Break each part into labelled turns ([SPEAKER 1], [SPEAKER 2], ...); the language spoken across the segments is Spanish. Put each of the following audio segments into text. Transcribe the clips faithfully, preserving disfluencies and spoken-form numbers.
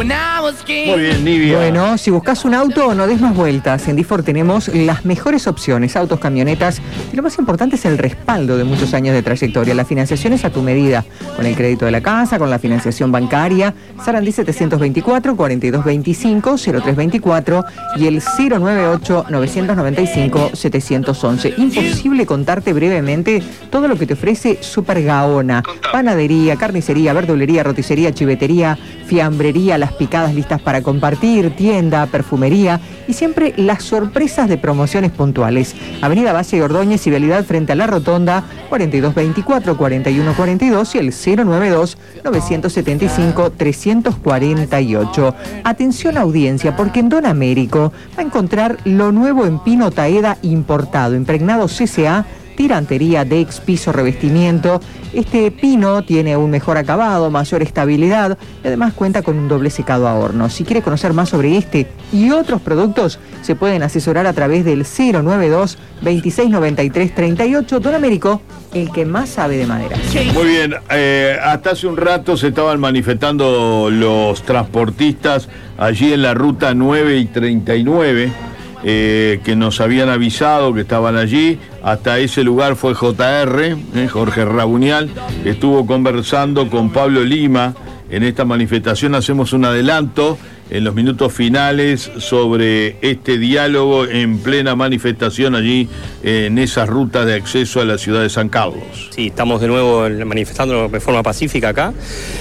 [SPEAKER 1] Muy bien, Nivia.
[SPEAKER 2] Bueno, si buscas un auto, no des más vueltas. En Difor tenemos las mejores opciones, autos, camionetas, y lo más importante es el respaldo de muchos años de trayectoria. La financiación es a tu medida, con el crédito de la casa, con la financiación bancaria. Sarandí setecientos veinticuatro, cuarenta y dos veinticinco, cero tres veinticuatro y el cero nueve ocho, novecientos noventa y cinco, setecientos once. Imposible contarte brevemente todo lo que te ofrece Super Gaona. Panadería, carnicería, verdulería, roticería, chivetería, fiambrería, las picadas listas para compartir, tienda, perfumería y siempre las sorpresas de promociones puntuales. Avenida Valle y Ordóñez y Vialidad frente a la Rotonda, cuarenta y dos veinticuatro, cuarenta y uno cuarenta y dos y el cero nueve dos, novecientos setenta y cinco, trescientos cuarenta y ocho. Atención audiencia, porque en Don Américo va a encontrar lo nuevo en pino Taeda importado, impregnado C C A, tirantería, dex, piso, revestimiento. Este pino tiene un mejor acabado, mayor estabilidad y además cuenta con un doble secado a horno. Si quiere conocer más sobre este y otros productos, se pueden asesorar a través del cero nueve dos, veintiséis noventa y tres, treinta y ocho. Don Américo, el que más sabe de madera.
[SPEAKER 1] Muy bien, eh, hasta hace un rato se estaban manifestando los transportistas allí en la ruta nueve y treinta y nueve. Eh, que nos habían avisado que estaban allí. Hasta ese lugar fue J R, eh, Jorge Rabunial, estuvo conversando con Pablo Lima. En esta manifestación hacemos un adelanto en los minutos finales sobre este diálogo en plena manifestación allí eh, en esa ruta de acceso a la ciudad de San Carlos.
[SPEAKER 3] Sí, estamos de nuevo manifestando de forma pacífica acá.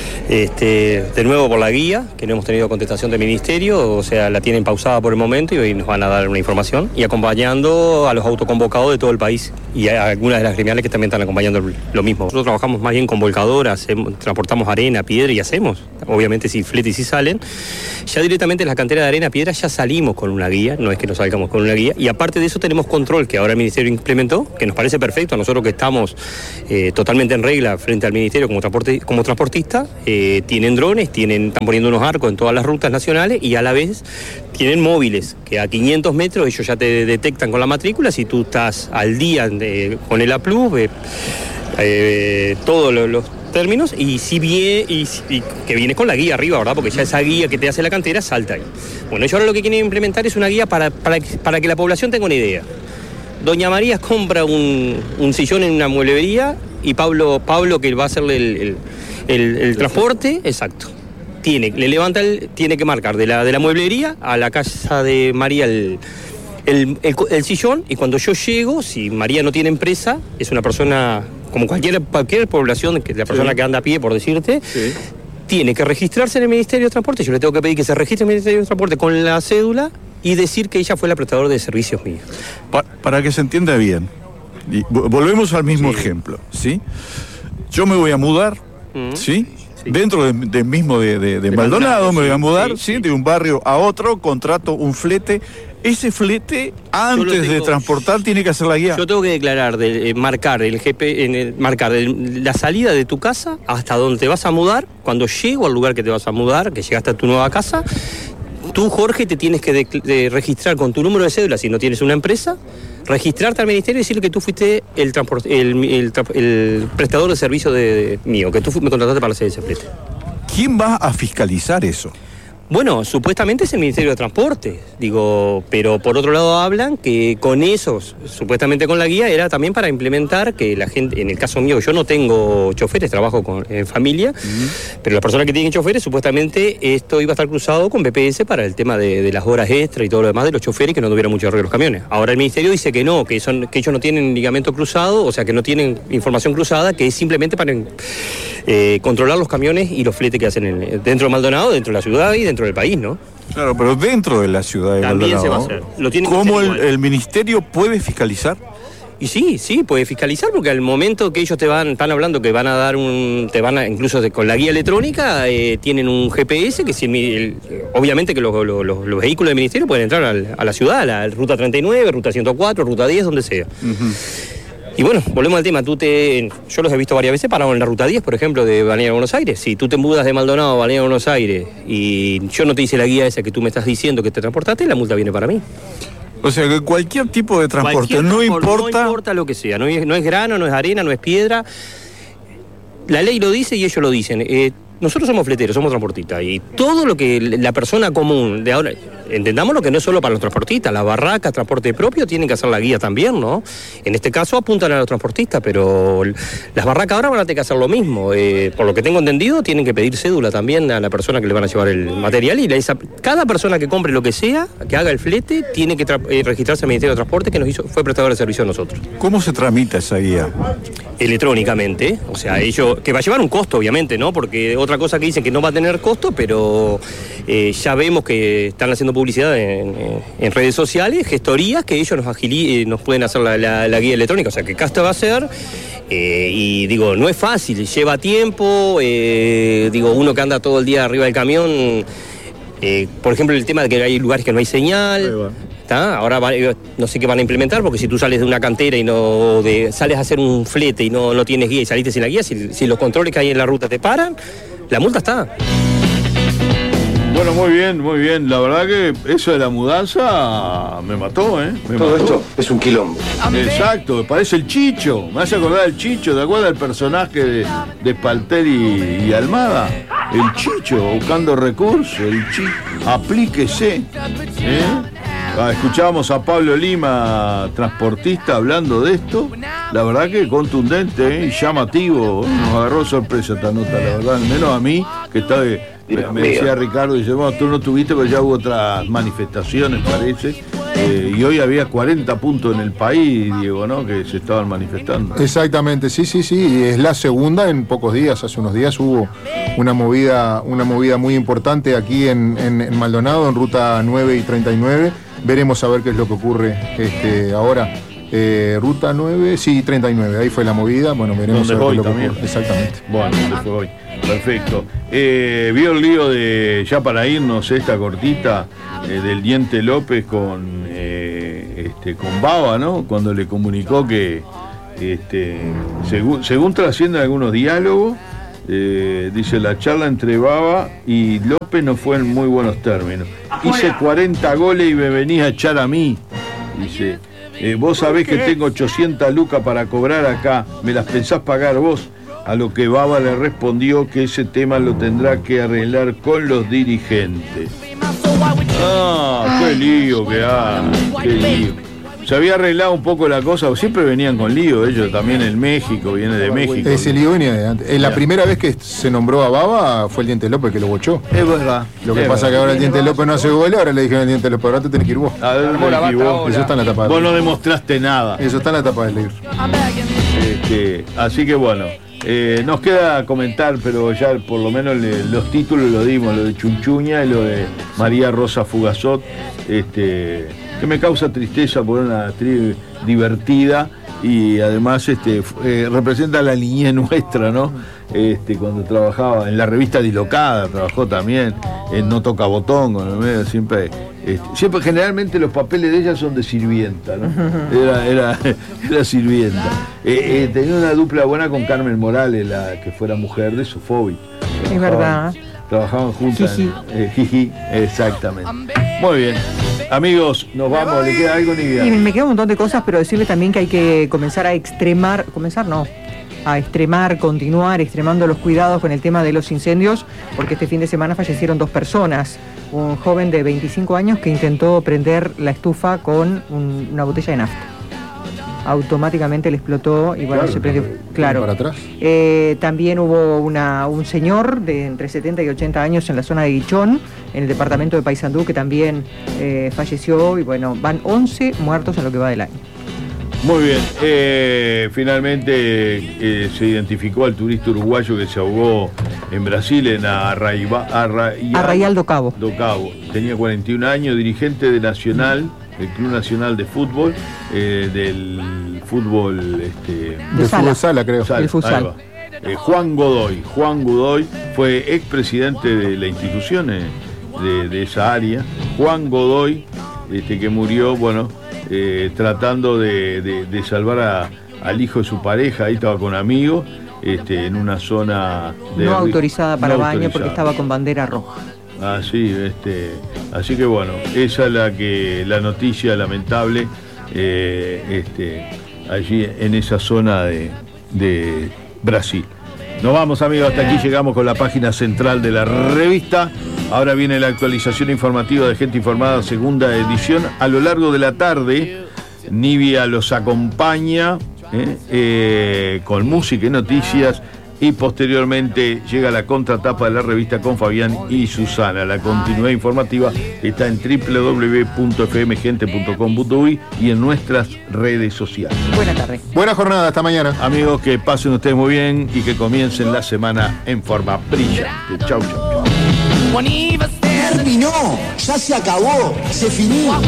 [SPEAKER 3] Este, de nuevo por la guía, que no hemos tenido contestación del ministerio, o sea, la tienen pausada por el momento y hoy nos van a dar una información, y acompañando a los autoconvocados de todo el país y a algunas de las gremiales que también están acompañando lo mismo. Nosotros trabajamos más bien con volcadoras, transportamos arena, piedra y hacemos, obviamente si fletes sí salen, ya directamente en la cantera de arena, piedra ya salimos con una guía, no es que nos salgamos con una guía, y aparte de eso tenemos control que ahora el ministerio implementó, que nos parece perfecto a nosotros que estamos eh, totalmente en regla frente al ministerio como, transporte, como transportista. Eh, Eh, tienen drones, tienen, están poniendo unos arcos en todas las rutas nacionales y a la vez tienen móviles que a quinientos metros ellos ya te detectan con la matrícula si tú estás al día de, con el A plus, eh, eh, todos los, los términos y si bien y, y que vienes con la guía arriba, ¿verdad? Porque ya esa guía que te hace la cantera salta ahí. Bueno, ellos ahora lo que quieren implementar es una guía para, para, para que la población tenga una idea. Doña María compra un, un sillón en una mueblería y Pablo, Pablo que va a hacerle el, el El, el transporte, exacto. Tiene, le levanta el, tiene que marcar de la, de la mueblería a la casa de María el, el, el, el sillón, y cuando yo llego, si María no tiene empresa, es una persona, como cualquier, cualquier población, que la persona sí. que anda a pie, por decirte, sí. tiene que registrarse en el Ministerio de Transporte. Yo le tengo que pedir que se registre en el Ministerio de Transporte con la cédula y decir que ella fue la prestadora de servicios míos.
[SPEAKER 4] Pa, para que se entienda bien, y volvemos al mismo sí. ejemplo, ¿sí? Yo me voy a mudar, Mm. ¿sí? Sí. Dentro del de mismo de, de, de Maldonado, me voy a mudar, sí, sí, sí, de un barrio a otro, contrato un flete. Ese flete, antes tengo, de transportar, tiene que hacer la guía.
[SPEAKER 3] Yo tengo que declarar, de, eh, marcar, el G P, en el, marcar el, la salida de tu casa hasta donde te vas a mudar. Cuando llego al lugar que te vas a mudar, que llegaste a tu nueva casa, tú, Jorge, te tienes que de, de registrar con tu número de cédula, si no tienes una empresa, registrarte al ministerio y decirle que tú fuiste el, transport, el, el, el prestador de servicio de, de, mío, que tú me contrataste para hacer ese flete.
[SPEAKER 4] ¿Quién va a fiscalizar eso?
[SPEAKER 3] Bueno, supuestamente es el Ministerio de Transporte, digo, pero por otro lado hablan que con esos, supuestamente con la guía, era también para implementar que la gente, en el caso mío, yo no tengo choferes, trabajo con, en familia, uh-huh. pero las personas que tienen choferes, supuestamente esto iba a estar cruzado con B P S para el tema de, de las horas extra y todo lo demás de los choferes, que no tuvieran mucho error de los camiones. Ahora el Ministerio dice que no, que, son, que ellos no tienen ligamento cruzado, o sea, que no tienen información cruzada, que es simplemente para eh, controlar los camiones y los fletes que hacen en, dentro de Maldonado, dentro de la ciudad y dentro del país, ¿no?
[SPEAKER 4] Claro, pero dentro de la ciudad de
[SPEAKER 3] También
[SPEAKER 4] Maldonado,
[SPEAKER 3] se va a hacer. Lo tiene
[SPEAKER 4] ¿cómo el, el ministerio puede fiscalizar?
[SPEAKER 3] Y sí, sí, puede fiscalizar, porque al momento que ellos te van, están hablando que van a dar un, te van a, incluso de, con la guía electrónica, eh, tienen un G P S que si el, el, obviamente que los, los, los, los vehículos del ministerio pueden entrar al, a la ciudad, a la ruta treinta y nueve, ruta ciento cuatro, ruta diez, donde sea. Uh-huh. Y bueno, volvemos al tema. Tú te, yo los he visto varias veces parados en la ruta diez, por ejemplo, de Balneario Buenos Aires. Si tú te mudas de Maldonado a Balneario Buenos Aires y yo no te hice la guía esa que tú me estás diciendo que te transportaste, la multa viene para mí.
[SPEAKER 4] O sea que cualquier tipo de transporte,
[SPEAKER 3] cualquier
[SPEAKER 4] no
[SPEAKER 3] transporte,
[SPEAKER 4] importa...
[SPEAKER 3] No importa lo que sea, no es, no es grano, no es arena, no es piedra. La ley lo dice y ellos lo dicen. Eh, nosotros somos fleteros, somos transportistas, y todo lo que la persona común de ahora, entendamos lo que no es solo para los transportistas, las barracas, transporte propio, tienen que hacer la guía también, ¿no? En este caso apuntan a los transportistas, pero las barracas ahora van a tener que hacer lo mismo. Eh, por lo que tengo entendido, tienen que pedir cédula también a la persona que le van a llevar el material, y la, esa, cada persona que compre lo que sea, que haga el flete, tiene que eh, registrarse al Ministerio de Transporte, que nos hizo, fue prestador de servicio a nosotros.
[SPEAKER 4] ¿Cómo se tramita esa guía?
[SPEAKER 3] Electrónicamente, o sea, ello, que va a llevar un costo, obviamente, ¿no? Porque otra cosa que dicen que no va a tener costo, pero eh, ya vemos que están haciendo publicidad en, en redes sociales, gestorías, que ellos nos, agili, nos pueden hacer la, la, la guía electrónica, o sea, que Casta va a hacer, eh, y digo, no es fácil, lleva tiempo, eh, digo, uno que anda todo el día arriba del camión, eh, por ejemplo, el tema de que hay lugares que no hay señal. ¿Tá? Ahora va, no sé qué van a implementar, porque si tú sales de una cantera y no de, sales a hacer un flete y no, no tienes guía y saliste sin la guía, si, si los controles que hay en la ruta te paran, la multa está.
[SPEAKER 1] Bueno, muy bien, muy bien. La verdad que eso de la mudanza me mató, ¿eh? Me
[SPEAKER 5] Todo
[SPEAKER 1] mató.
[SPEAKER 5] esto es un quilombo.
[SPEAKER 1] Exacto, parece el Chicho. Me hace acordar del Chicho, ¿te acuerdas del personaje de, de Spalter y, y Almada? El Chicho, buscando recursos, el Chicho. Aplíquese. ¿Eh? Ah, escuchábamos a Pablo Lima, transportista, hablando de esto. La verdad que contundente, ¿eh? Y llamativo. Nos agarró sorpresa esta nota, la verdad. Al menos a mí, que está de, me, me decía Ricardo, dice, bueno, tú no tuviste, pero ya hubo otras manifestaciones, parece. Eh, y hoy había cuarenta puntos en el país, Diego, ¿no? Que se estaban manifestando.
[SPEAKER 6] Exactamente, sí, sí, sí. Es la segunda en pocos días. Hace unos días hubo una movida, una movida muy importante aquí en, en, en Maldonado, en ruta nueve y treinta y nueve. Veremos a ver qué es lo que ocurre este, ahora. Eh, ruta nueve, sí, treinta y nueve, ahí fue la movida. Bueno, veremos a ver qué es lo que ocurre. Exactamente.
[SPEAKER 1] Bueno, ¿dónde fue hoy? Perfecto. Eh, vio el lío de, ya para irnos, esta cortita eh, del Diente López con, eh, este, con Baba, ¿no? Cuando le comunicó que, este, según, según trascienden algunos diálogos, eh, dice, la charla entre Baba y López no fue en muy buenos términos. Hice cuarenta goles y me venís a echar a mí, dice. Eh, vos sabés que tengo ochocientas lucas para cobrar acá, ¿me las pensás pagar vos? A lo que Baba le respondió que ese tema lo tendrá que arreglar con los dirigentes. Ah, qué lío que hay, qué lío. Se había arreglado un poco la cosa, siempre venían con lío, ellos también en México, viene de México.
[SPEAKER 6] Ese lío venía de antes. La primera vez que se nombró a Baba fue el Diente López que lo bochó.
[SPEAKER 1] Es verdad.
[SPEAKER 6] Lo que
[SPEAKER 1] es
[SPEAKER 6] pasa es que ahora el Diente López no hace goles, ahora le dijeron al Diente López, ahora te tenés que ir vos.
[SPEAKER 1] A ver, me vos.
[SPEAKER 6] Eso está en la tapa.
[SPEAKER 1] Vos no demostraste nada.
[SPEAKER 6] Eso está en la tapa del libro.
[SPEAKER 1] Este, así que bueno, eh, nos queda comentar, pero ya por lo menos le, los títulos los dimos, lo de Chunchuña y lo de María Rosa Fugazot, este, que me causa tristeza por una actriz divertida y además este, eh, representa la niñez nuestra, ¿no? Este, cuando trabajaba en la revista Dilocada, trabajó también en No Toca Botón, con el medio, siempre, este, siempre generalmente los papeles de ella son de sirvienta, ¿no? Era, era, era sirvienta. Eh, eh, tenía una dupla buena con Carmen Morales, la que fuera mujer de Sofovich.
[SPEAKER 2] Es verdad.
[SPEAKER 1] Trabajaban juntas.
[SPEAKER 2] Jiji.
[SPEAKER 1] En, eh, jiji, exactamente. Muy bien. Amigos, nos vamos. ¿Le queda algo, Nidia?
[SPEAKER 2] Y me queda un montón de cosas, pero decirles también que hay que comenzar a extremar, comenzar no, a extremar, continuar extremando los cuidados con el tema de los incendios, porque este fin de semana fallecieron dos personas. Un joven de veinticinco años que intentó prender la estufa con un, una botella de nafta. Automáticamente le explotó y bueno, claro, se prendió. Claro.
[SPEAKER 6] Para atrás.
[SPEAKER 2] Eh, también hubo una, un señor de entre setenta y ochenta años en la zona de Guichón, en el departamento de Paysandú, que también eh, falleció y bueno, van once muertos en lo que va del año.
[SPEAKER 1] Muy bien, eh, finalmente eh, se identificó al turista uruguayo que se ahogó en Brasil, en Arraiba, Arraial,
[SPEAKER 2] Arraial do Cabo.
[SPEAKER 1] do Cabo. Tenía cuarenta y un años, dirigente de Nacional, del Club Nacional de Fútbol, eh, del fútbol... Este,
[SPEAKER 6] de fútbol sala, creo.
[SPEAKER 1] Sal,
[SPEAKER 2] el futsal.
[SPEAKER 1] Eh, Juan Godoy. Juan Godoy fue expresidente de la institución eh, de, de esa área. Juan Godoy, este, que murió, bueno... Eh, tratando de, de, de salvar a, al hijo de su pareja, ahí estaba con amigos, este, en una zona de
[SPEAKER 2] no autorizada para
[SPEAKER 1] no
[SPEAKER 2] baño
[SPEAKER 1] autorizada.
[SPEAKER 2] Porque estaba con bandera roja.
[SPEAKER 1] Ah, sí, este, así que bueno, esa es la que la noticia lamentable eh, este, allí en esa zona de, de Brasil. Nos vamos, amigos, hasta aquí llegamos con la página central de la revista. Ahora viene la actualización informativa de Gente Informada, segunda edición. A lo largo de la tarde, Nivia los acompaña eh, eh, con música y noticias. Y posteriormente llega la contratapa de la revista con Fabián y Susana. La continuidad informativa está en doble u doble u doble u punto f m gente punto com punto u y y en nuestras redes sociales.
[SPEAKER 2] Buena tarde.
[SPEAKER 6] Buena jornada, hasta mañana.
[SPEAKER 1] Amigos, que pasen ustedes muy bien y que comiencen la semana en forma brillante. Chau, chau.
[SPEAKER 5] Terminó, ya se acabó, se finó.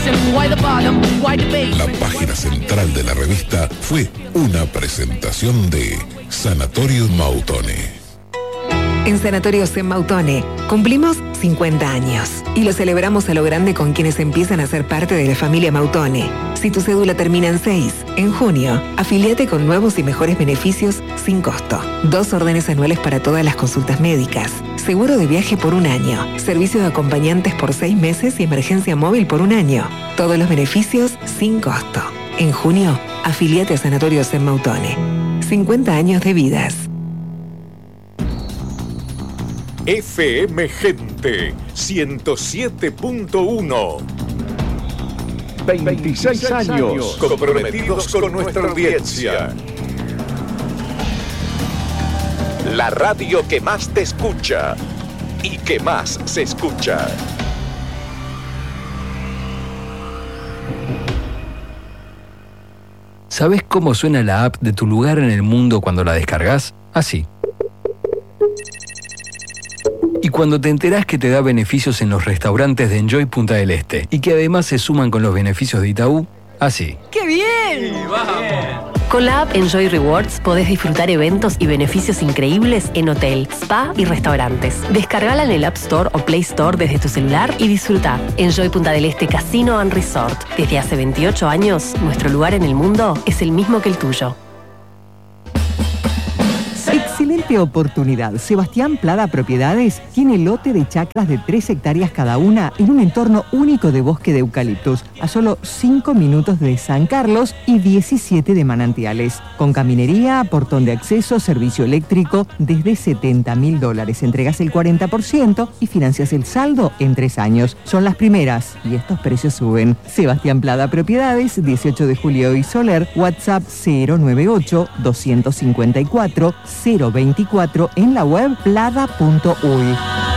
[SPEAKER 7] La página central de la revista fue una presentación de Sanatorios Mautone.
[SPEAKER 8] En Sanatorios en Mautone cumplimos cincuenta años y lo celebramos a lo grande con quienes empiezan a ser parte de la familia Mautone. Si tu cédula termina en seis, en junio, afiliate con nuevos y mejores beneficios sin costo. Dos órdenes anuales para todas las consultas médicas, seguro de viaje por un año, servicio de acompañantes por seis meses y emergencia móvil por un año. Todos los beneficios sin costo. En junio, afiliate a Sanatorios en Mautone. cincuenta años de vidas.
[SPEAKER 9] F M Gente ciento siete punto uno. veintiséis años comprometidos con nuestra audiencia. La radio que más te escucha y que más se escucha.
[SPEAKER 10] ¿Sabés cómo suena la app de tu lugar en el mundo cuando la descargas? Así. Y cuando te enterás que te da beneficios en los restaurantes de Enjoy Punta del Este y que además se suman con los beneficios de Itaú, así.
[SPEAKER 11] ¡Qué bien! Con la app Enjoy Rewards podés disfrutar eventos y beneficios increíbles en hotel, spa y restaurantes. Descargala en el App Store o Play Store desde tu celular y disfruta. Enjoy Punta del Este Casino and Resort. Desde hace veintiocho años, nuestro lugar en el mundo es el mismo que el tuyo.
[SPEAKER 2] Excelente oportunidad. Sebastián Plada Propiedades tiene lote de chacras de tres hectáreas cada una en un entorno único de bosque de eucaliptus, a solo cinco minutos de San Carlos y diecisiete de Manantiales. Con caminería, portón de acceso, servicio eléctrico, desde setenta mil dólares. Entregas el cuarenta por ciento y financias el saldo en tres años. Son las primeras y estos precios suben. Sebastián Plada Propiedades, dieciocho de julio y Soler, WhatsApp cero nueve ocho, dos cinco cuatro, cero veinticuatro, en la web plada punto uy.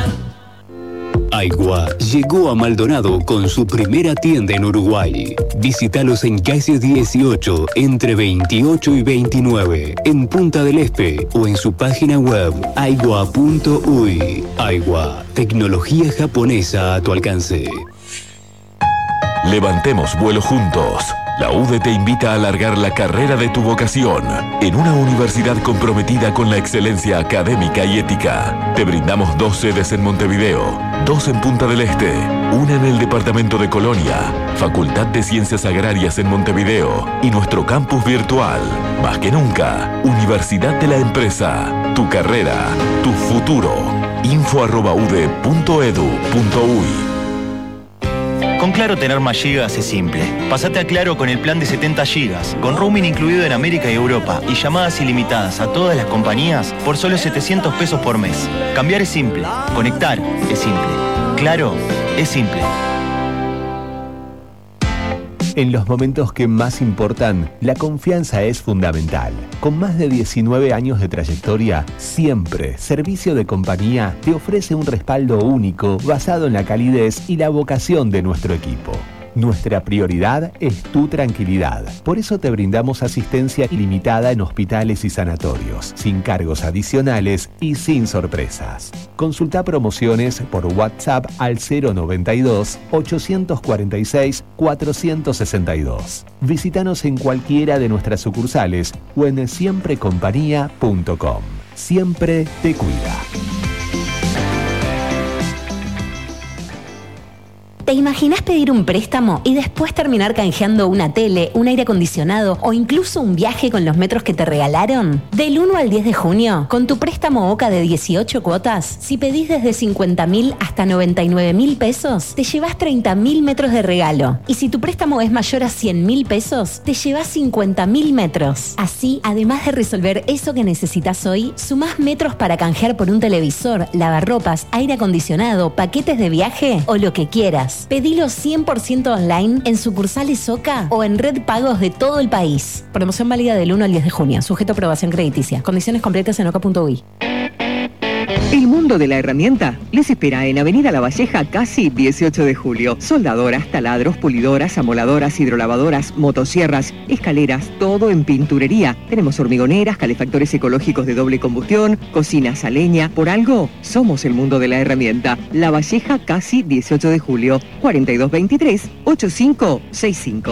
[SPEAKER 12] Aigua llegó a Maldonado con su primera tienda en Uruguay. Visítalos en calle dieciocho, entre veintiocho y veintinueve, en Punta del Este o en su página web aigua punto uy. Aigua, tecnología japonesa a tu alcance.
[SPEAKER 13] Levantemos vuelo juntos. La U D E te invita a alargar la carrera de tu vocación en una universidad comprometida con la excelencia académica y ética. Te brindamos dos sedes en Montevideo, dos en Punta del Este, una en el departamento de Colonia, Facultad de Ciencias Agrarias en Montevideo y nuestro campus virtual. Más que nunca, Universidad de la Empresa. Tu carrera, tu futuro. info arroba u d e punto edu punto uy.
[SPEAKER 14] Con Claro tener más gigas es simple. Pásate a Claro con el plan de setenta gigas, con roaming incluido en América y Europa y llamadas ilimitadas a todas las compañías por solo setecientos pesos por mes. Cambiar es simple, conectar es simple. Claro es simple.
[SPEAKER 15] En los momentos que más importan, la confianza es fundamental. Con más de diecinueve años de trayectoria, siempre Servicio de Compañía te ofrece un respaldo único basado en la calidez y la vocación de nuestro equipo. Nuestra prioridad es tu tranquilidad. Por eso te brindamos asistencia ilimitada en hospitales y sanatorios, sin cargos adicionales y sin sorpresas. Consulta promociones por WhatsApp al cero noventa y dos, ochocientos cuarenta y seis, cuatrocientos sesenta y dos. Visítanos en cualquiera de nuestras sucursales o en siempre compañía punto com. Siempre te cuida.
[SPEAKER 16] ¿Te imaginás pedir un préstamo y después terminar canjeando una tele, un aire acondicionado o incluso un viaje con los metros que te regalaron? Del uno al diez de junio, con tu préstamo OCA de dieciocho cuotas, si pedís desde cincuenta mil hasta noventa y nueve mil pesos, te llevas treinta mil metros de regalo. Y si tu préstamo es mayor a cien mil pesos, te llevas cincuenta mil metros. Así, además de resolver eso que necesitas hoy, sumás metros para canjear por un televisor, lavarropas, aire acondicionado, paquetes de viaje o lo que quieras. Pedilo cien por ciento online en sucursales OCA o en red pagos de todo el país. Promoción válida del uno al diez de junio. Sujeto a aprobación crediticia. Condiciones completas en oca punto uy.
[SPEAKER 2] El mundo de la herramienta les espera en Avenida La Valleja, casi dieciocho de julio. Soldadoras, taladros, pulidoras, amoladoras, hidrolavadoras, motosierras, escaleras, todo en pinturería. Tenemos hormigoneras, calefactores ecológicos de doble combustión, cocinas a leña. Por algo, somos el mundo de la herramienta. La Valleja, casi dieciocho de julio. cuarenta y dos veintitrés, ochenta y cinco sesenta y cinco.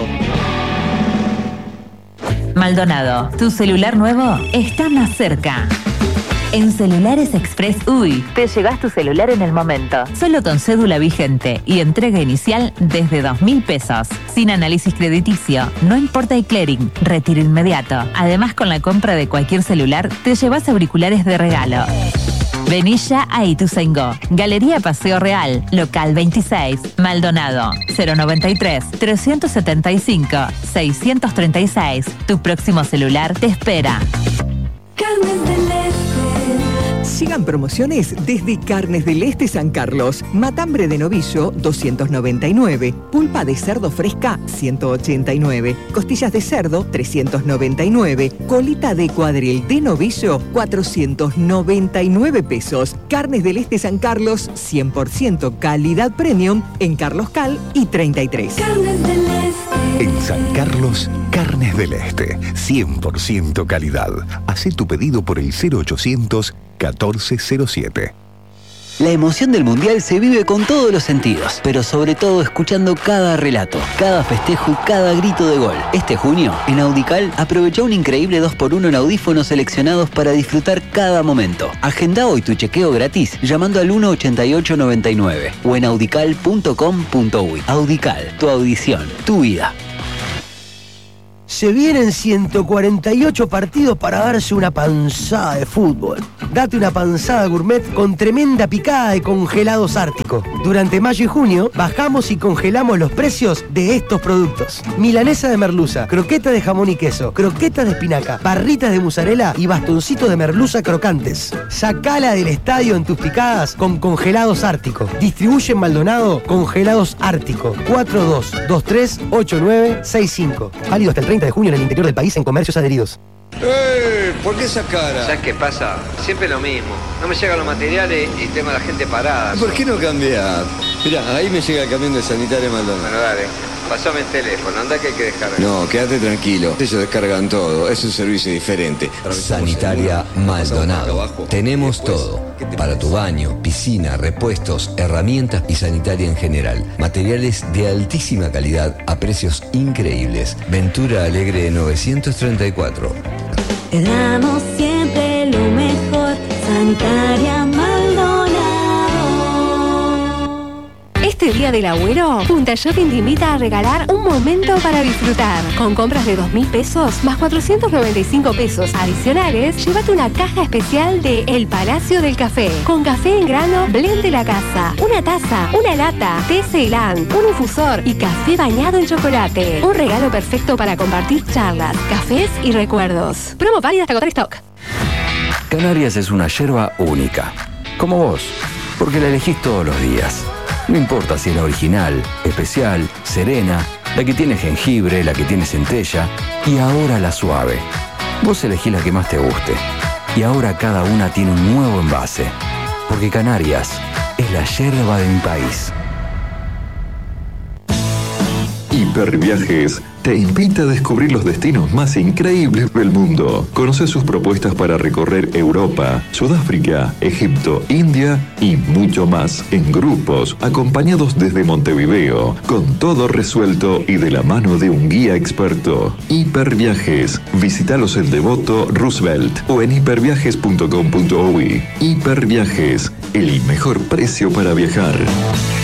[SPEAKER 17] Maldonado, tu celular nuevo está más cerca. En Celulares Express U Y te llevas tu celular en el momento. Solo con cédula vigente y entrega inicial desde dos mil pesos. Sin análisis crediticio, no importa el clearing, retiro inmediato. Además, con la compra de cualquier celular, te llevas auriculares de regalo. Vení ya a Ituzaingó. Galería Paseo Real, local veintiséis, Maldonado, cero noventa y tres, trescientos setenta y cinco, seiscientos treinta y seis. Tu próximo celular te espera.
[SPEAKER 2] Carnes del Este. Sigan promociones desde Carnes del Este San Carlos. Matambre de novillo, doscientos noventa y nueve. Pulpa de cerdo fresca, ciento ochenta y nueve. Costillas de cerdo, trescientos noventa y nueve. Colita de cuadril de novillo, cuatrocientos noventa y nueve pesos. Carnes del Este San Carlos, cien por ciento calidad premium en Carlos Cal y treinta y tres. Carnes del Este.
[SPEAKER 18] En San Carlos, Carnes del Este, cien por ciento calidad. Hacé tu pedido por el cero ochocientos catorce cero siete.
[SPEAKER 19] La emoción del Mundial se vive con todos los sentidos, pero sobre todo escuchando cada relato, cada festejo y cada grito de gol. Este junio, en Audical, aprovecha un increíble dos por uno en audífonos seleccionados para disfrutar cada momento. Agenda hoy tu chequeo gratis llamando al uno ochenta y ocho noventa y nueve o en audical punto com punto uy. Audical, tu audición, tu vida.
[SPEAKER 20] Se vienen ciento cuarenta y ocho partidos para darse una panzada de fútbol. Date una panzada gourmet con tremenda picada de congelados Ártico. Durante mayo y junio bajamos y congelamos los precios de estos productos. Milanesa de merluza, croqueta de jamón y queso, croquetas de espinaca, barritas de mozzarella y bastoncitos de merluza crocantes. Sacala del estadio en tus picadas con congelados Ártico. Distribuye en Maldonado Congelados Ártico. cuatro dos dos tres ocho nueve seis cinco. Válido hasta el treinta de junio en el interior del país en comercios adheridos.
[SPEAKER 21] ¡Eh! ¿Por qué esa cara? ¿Sabes qué pasa? Siempre lo mismo. No me llegan los materiales y tengo a la gente parada.
[SPEAKER 22] ¿Por qué no cambiar? Mirá, ahí me llega el camión de Sanitaria Maldonado.
[SPEAKER 21] Bueno, dale. Pasame el teléfono, anda que hay que descargar.
[SPEAKER 22] No, quédate tranquilo. Ellos descargan todo. Es un servicio diferente.
[SPEAKER 23] Sanitaria Maldonado. Tenemos todo. Para tu baño, piscina, repuestos, herramientas y sanitaria en general. Materiales de altísima calidad a precios increíbles. Ventura Alegre novecientos treinta y cuatro.
[SPEAKER 24] Te damos siempre lo mejor. Sanitaria Maldonado.
[SPEAKER 11] Este día del agüero, Punta Shopping te invita a regalar un momento para disfrutar. Con compras de dos mil pesos más cuatrocientos noventa y cinco pesos adicionales, llévate una caja especial de El Palacio del Café. Con café en grano, blend de la casa, una taza, una lata, té Ceilán, un infusor y café bañado en chocolate. Un regalo perfecto para compartir charlas, cafés y recuerdos. Promo válida hasta agotar stock.
[SPEAKER 10] Canarias es una yerba única, como vos, porque la elegís todos los días. No importa si es la original, especial, serena, la que tiene jengibre, la que tiene centella y ahora la suave. Vos elegís la que más te guste. Y ahora cada una tiene un nuevo envase. Porque Canarias es la yerba de mi país.
[SPEAKER 7] Hiperviajes te invita a descubrir los destinos más increíbles del mundo. Conoce sus propuestas para recorrer Europa, Sudáfrica, Egipto, India y mucho más en grupos, acompañados desde Montevideo, con todo resuelto y de la mano de un guía experto. Hiperviajes. Visítalos en Devoto, Roosevelt o en hiperviajes punto com punto uy. Hiperviajes, el mejor precio para viajar.